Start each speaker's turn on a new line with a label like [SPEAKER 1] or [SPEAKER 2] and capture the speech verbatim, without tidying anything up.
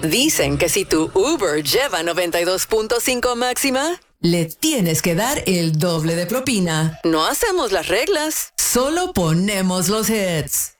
[SPEAKER 1] Dicen que si tu Uber lleva noventa y dos punto cinco máxima,
[SPEAKER 2] le tienes que dar el doble de propina.
[SPEAKER 1] No hacemos las reglas,
[SPEAKER 2] solo ponemos los hits.